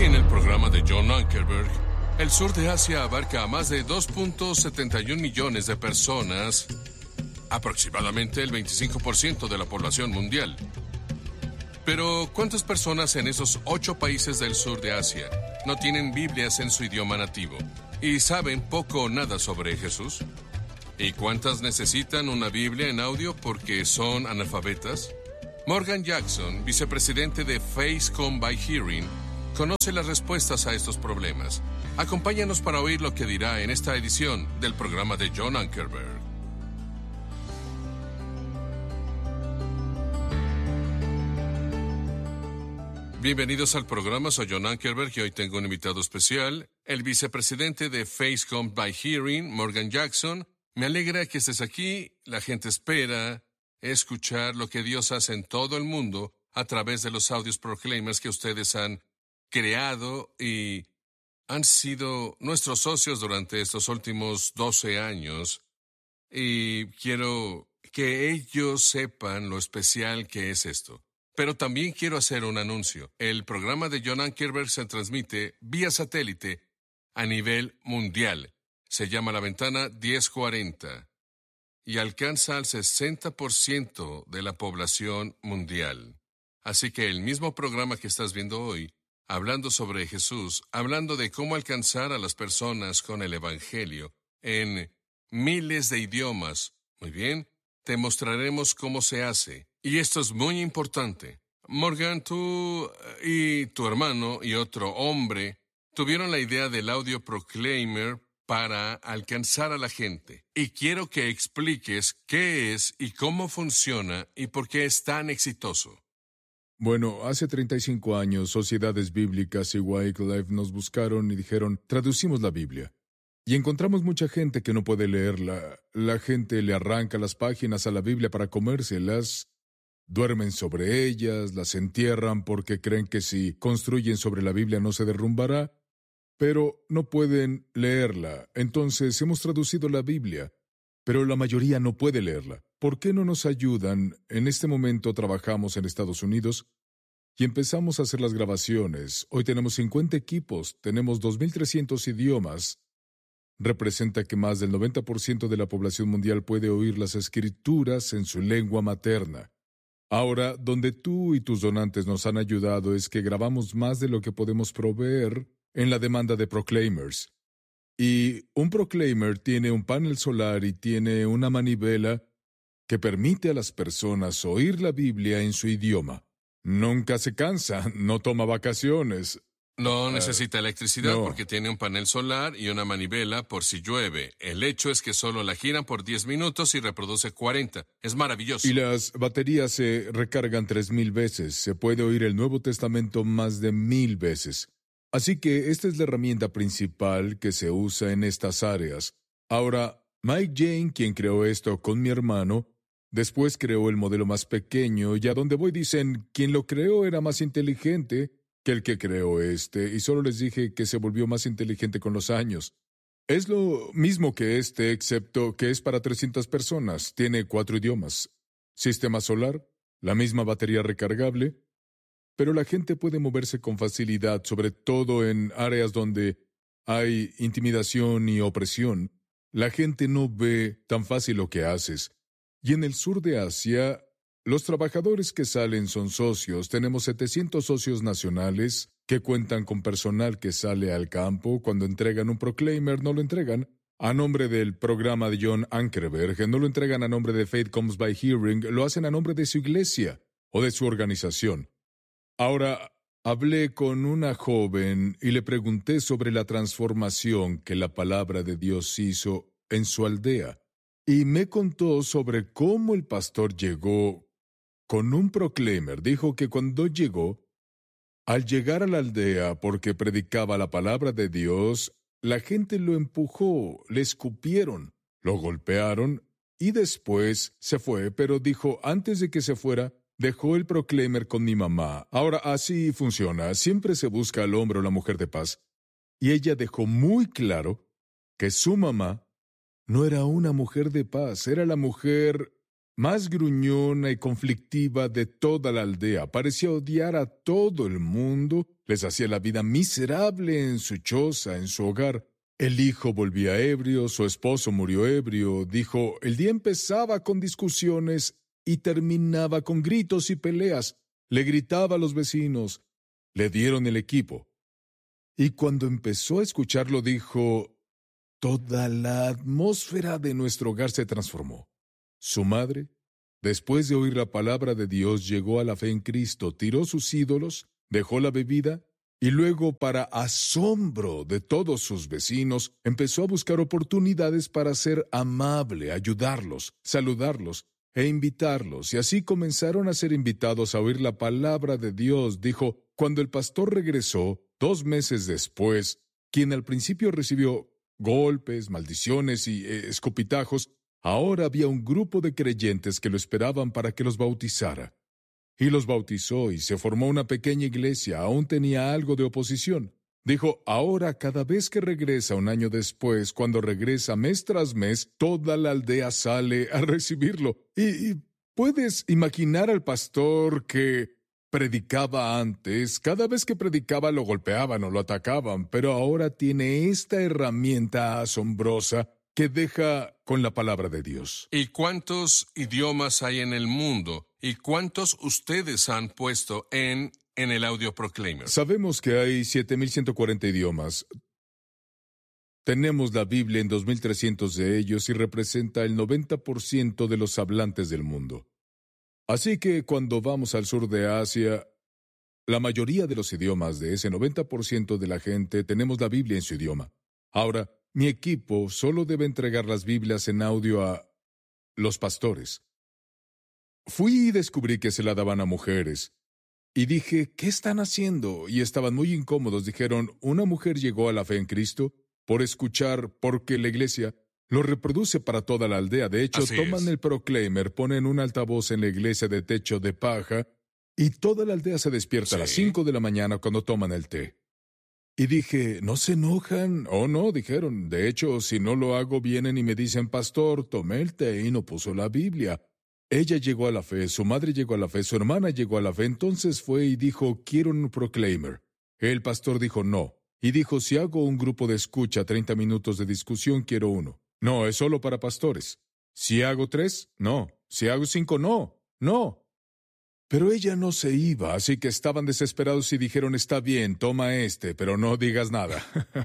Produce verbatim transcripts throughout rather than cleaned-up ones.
en el programa de John Ankerberg, el sur de Asia abarca a más de dos punto setenta y un millones de personas, aproximadamente el veinticinco por ciento de la población mundial. Pero, ¿cuántas personas en esos ocho países del sur de Asia no tienen Biblias en su idioma nativo y saben poco o nada sobre Jesús? ¿Y cuántas necesitan una Biblia en audio porque son analfabetas? Morgan Jackson, vicepresidente de Faith Comes by Hearing, conoce las respuestas a estos problemas. Acompáñanos para oír lo que dirá en esta edición del programa de John Ankerberg. Bienvenidos al programa, soy John Ankerberg y hoy tengo un invitado especial, el vicepresidente de Faith Comes by Hearing, Morgan Jackson. Me alegra que estés aquí. La gente espera escuchar lo que Dios hace en todo el mundo a través de los audios proclaimers que ustedes han creado y han sido nuestros socios durante estos últimos doce años. Y quiero que ellos sepan lo especial que es esto. Pero también quiero hacer un anuncio. El programa de John Ankerberg se transmite vía satélite a nivel mundial. Se llama La Ventana diez cuarenta y alcanza al sesenta por ciento de la población mundial. Así que el mismo programa que estás viendo hoy, hablando sobre Jesús, hablando de cómo alcanzar a las personas con el Evangelio en miles de idiomas, muy bien, te mostraremos cómo se hace. Y esto es muy importante. Morgan, tú y tu hermano y otro hombre tuvieron la idea del audio proclaimer para alcanzar a la gente. Y quiero que expliques qué es y cómo funciona y por qué es tan exitoso. Bueno, hace treinta y cinco años, Sociedades Bíblicas y Wycliffe nos buscaron y dijeron, traducimos la Biblia. Y encontramos mucha gente que no puede leerla. La gente le arranca las páginas a la Biblia para comérselas, duermen sobre ellas, las entierran porque creen que si construyen sobre la Biblia no se derrumbará, pero no pueden leerla. Entonces hemos traducido la Biblia, pero la mayoría no puede leerla. ¿Por qué no nos ayudan? En este momento trabajamos en Estados Unidos y empezamos a hacer las grabaciones. Hoy tenemos cincuenta equipos, tenemos dos mil trescientos idiomas. Representa que más del noventa por ciento de la población mundial puede oír las escrituras en su lengua materna. Ahora, donde tú y tus donantes nos han ayudado es que grabamos más de lo que podemos proveer en la demanda de proclaimers. Y un proclaimer tiene un panel solar y tiene una manivela que permite a las personas oír la Biblia en su idioma. Nunca se cansa, no toma vacaciones. No necesita electricidad no. porque tiene un panel solar y una manivela por si llueve. El hecho es que solo la giran por diez minutos y reproduce cuarenta. Es maravilloso. Y las baterías se recargan tres mil veces. Se puede oír el Nuevo Testamento más de mil veces. Así que esta es la herramienta principal que se usa en estas áreas. Ahora, Mike Jane, quien creó esto con mi hermano, después creó el modelo más pequeño y a donde voy dicen, quien lo creó era más inteligente que el que creó este, y solo les dije que se volvió más inteligente con los años. Es lo mismo que este, excepto que es para trescientas personas, tiene cuatro idiomas, sistema solar, la misma batería recargable, pero la gente puede moverse con facilidad, sobre todo en áreas donde hay intimidación y opresión. La gente no ve tan fácil lo que haces. Y en el sur de Asia, los trabajadores que salen son socios. Tenemos setecientos socios nacionales que cuentan con personal que sale al campo. Cuando entregan un proclaimer, no lo entregan a nombre del programa de John Ankerberg, no lo entregan a nombre de Faith Comes by Hearing, lo hacen a nombre de su iglesia o de su organización. Ahora, hablé con una joven y le pregunté sobre la transformación que la palabra de Dios hizo en su aldea. Y me contó sobre cómo el pastor llegó con un proclaimer. Dijo que cuando llegó, al llegar a la aldea porque predicaba la palabra de Dios, la gente lo empujó, le escupieron, lo golpearon y después se fue, pero dijo antes de que se fuera, dejó el proclaimer con mi mamá. Ahora así funciona, siempre se busca al hombre o la mujer de paz. Y ella dejó muy claro que su mamá no era una mujer de paz, era la mujer más gruñona y conflictiva de toda la aldea. Parecía odiar a todo el mundo, les hacía la vida miserable en su choza, en su hogar. El hijo volvía ebrio, su esposo murió ebrio. Dijo, el día empezaba con discusiones y terminaba con gritos y peleas. Le gritaba a los vecinos. Le dieron el equipo. Y cuando empezó a escucharlo, dijo, toda la atmósfera de nuestro hogar se transformó. Su madre, después de oír la palabra de Dios, llegó a la fe en Cristo, tiró sus ídolos, dejó la bebida, y luego, para asombro de todos sus vecinos, empezó a buscar oportunidades para ser amable, ayudarlos, saludarlos e invitarlos, y así comenzaron a ser invitados a oír la palabra de Dios. Dijo, cuando el pastor regresó, dos meses después, quien al principio recibió golpes, maldiciones y eh, escopitajos, ahora había un grupo de creyentes que lo esperaban para que los bautizara. Y los bautizó y se formó una pequeña iglesia. Aún tenía algo de oposición. Dijo, ahora cada vez que regresa un año después, cuando regresa mes tras mes, toda la aldea sale a recibirlo. Y, y puedes imaginar al pastor que predicaba antes. Cada vez que predicaba lo golpeaban o lo atacaban, pero ahora tiene esta herramienta asombrosa que deja con la palabra de Dios. ¿Y cuántos idiomas hay en el mundo? ¿Y cuántos ustedes han puesto en, en el Audio Proclaimer? Sabemos que hay siete mil ciento cuarenta idiomas. Tenemos la Biblia en dos mil trescientos de ellos y representa el noventa por ciento de los hablantes del mundo. Así que cuando vamos al sur de Asia, la mayoría de los idiomas de ese noventa por ciento de la gente tenemos la Biblia en su idioma. Ahora, mi equipo solo debe entregar las Biblias en audio a los pastores. Fui y descubrí que se la daban a mujeres. Y dije, ¿qué están haciendo? Y estaban muy incómodos. Dijeron, una mujer llegó a la fe en Cristo por escuchar, porque la iglesia lo reproduce para toda la aldea. De hecho, Así toman es. el Proclaimer, ponen un altavoz en la iglesia de techo de paja, y toda la aldea se despierta a las Sí. cinco de la mañana cuando toman el té. Y dije, ¿no se enojan? Oh, no, dijeron. De hecho, si no lo hago, vienen y me dicen, pastor, tomé el té y no puso la Biblia. Ella llegó a la fe, su madre llegó a la fe, su hermana llegó a la fe, entonces fue y dijo, quiero un Proclaimer. El pastor dijo, no. Y dijo, si hago un grupo de escucha, treinta minutos de discusión, quiero uno. No, es solo para pastores. Si hago tres, no. Si hago cinco, no. No. Pero ella no se iba, así que estaban desesperados y dijeron, está bien, toma este, pero no digas nada.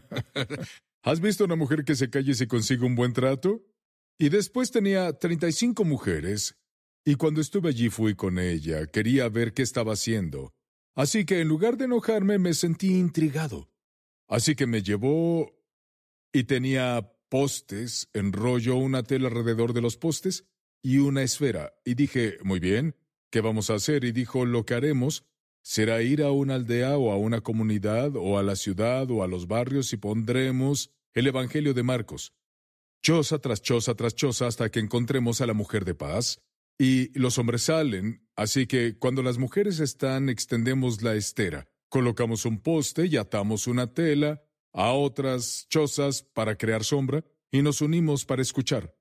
¿Has visto una mujer que se calla y se consigue un buen trato? Y después tenía treinta y cinco mujeres, y cuando estuve allí fui con ella, quería ver qué estaba haciendo. Así que en lugar de enojarme me sentí intrigado. Así que me llevó y tenía postes, enrolló una tela alrededor de los postes y una esfera. Y dije, muy bien, ¿qué vamos a hacer? Y dijo, lo que haremos será ir a una aldea o a una comunidad o a la ciudad o a los barrios y pondremos el Evangelio de Marcos, choza tras choza tras choza hasta que encontremos a la mujer de paz. Y los hombres salen, así que cuando las mujeres están, extendemos la estera, colocamos un poste y atamos una tela a otras chozas para crear sombra y nos unimos para escuchar.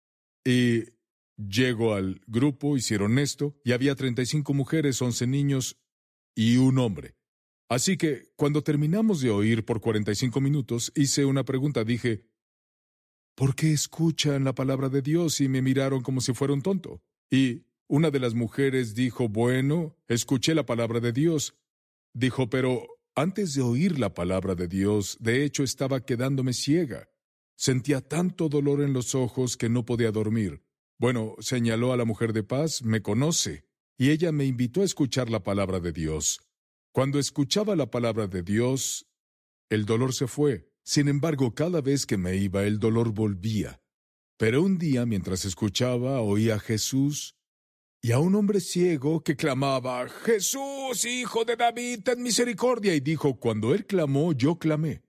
Y llego al grupo, hicieron esto, y había treinta y cinco mujeres, once niños y un hombre. Así que, cuando terminamos de oír por cuarenta y cinco minutos, hice una pregunta. Dije, ¿por qué escuchan la palabra de Dios? Y me miraron como si fuera un tonto. Y una de las mujeres dijo, bueno, escuché la palabra de Dios. Dijo, pero antes de oír la palabra de Dios, de hecho estaba quedándome ciega. Sentía tanto dolor en los ojos que no podía dormir. Bueno, señaló a la mujer de paz, me conoce, y ella me invitó a escuchar la palabra de Dios. Cuando escuchaba la palabra de Dios, el dolor se fue. Sin embargo, cada vez que me iba, el dolor volvía. Pero un día, mientras escuchaba, oí a Jesús y a un hombre ciego que clamaba, Jesús, hijo de David, ten misericordia. Y dijo, cuando él clamó, yo clamé.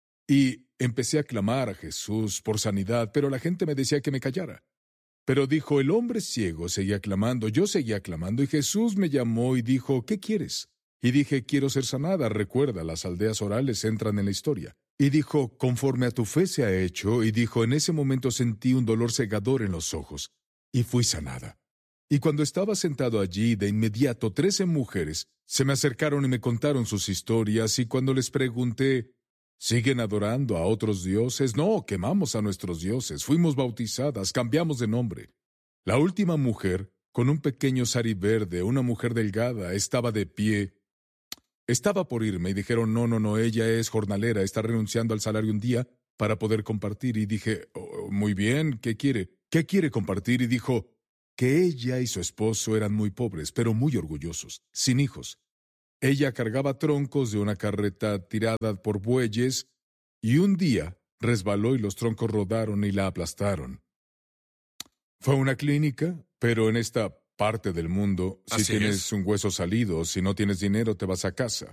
Y empecé a clamar a Jesús por sanidad, pero la gente me decía que me callara. Pero dijo, el hombre ciego seguía clamando, yo seguía clamando, y Jesús me llamó y dijo, ¿qué quieres? Y dije, quiero ser sanada. Recuerda, las aldeas orales entran en la historia. Y dijo, conforme a tu fe se ha hecho. Y dijo, en ese momento sentí un dolor cegador en los ojos, y fui sanada. Y cuando estaba sentado allí, de inmediato trece mujeres se me acercaron y me contaron sus historias, y cuando les pregunté, ¿siguen adorando a otros dioses? No, quemamos a nuestros dioses, fuimos bautizadas, cambiamos de nombre. La última mujer, con un pequeño sari verde, una mujer delgada, estaba de pie. Estaba por irme y dijeron, no, no, no, ella es jornalera, está renunciando al salario un día para poder compartir. Y dije, oh, muy bien, ¿qué quiere? ¿Qué quiere compartir? Y dijo que ella y su esposo eran muy pobres, pero muy orgullosos, sin hijos. Ella cargaba troncos de una carreta tirada por bueyes y un día resbaló y los troncos rodaron y la aplastaron. Fue una clínica, pero en esta parte del mundo, si Así tienes es. un hueso salido, si no tienes dinero, te vas a casa.